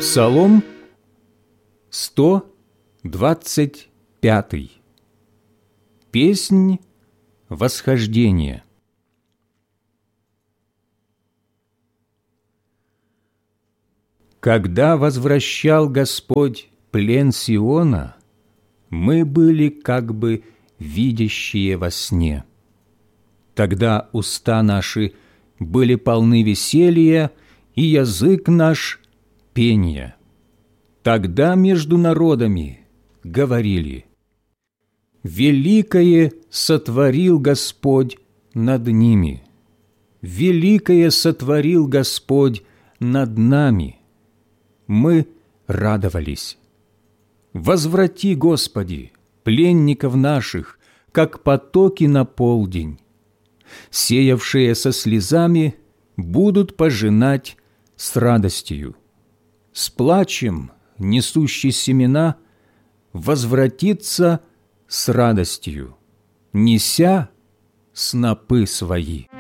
Псалом 125. Песнь восхождения. Когда возвращал Господь плен Сиона, мы были как бы видящие во сне. Тогда уста наши были полны веселья, и язык наш — пения. Тогда между народами говорили: «Великое сотворил Господь над ними, великое сотворил Господь над нами». Мы радовались. Возврати, Господи, пленников наших, как потоки на полдень. Сеявшие со слезами будут пожинать с радостью. С плачем несущий семена возвратится с радостью, неся снопы свои.